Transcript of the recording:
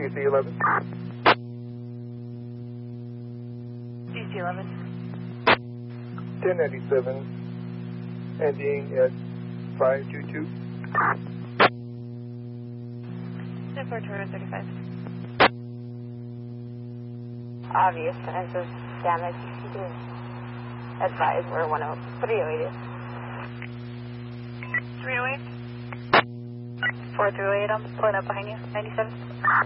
DC-11. DC-11. 1097, ending at 522. Airport 35. Obvious signs of damage. Advise we're 308. 308. 438, I'm pulling up behind you. 97.